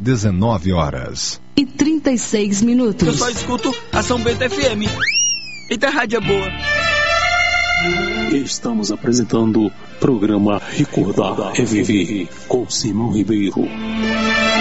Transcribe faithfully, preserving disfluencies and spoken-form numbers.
dezenove horas e trinta e seis minutos. Eu só escuto a São Bento F M. Eita, rádio é boa. Estamos apresentando o programa Recordar é Viver com Simão Ribeiro.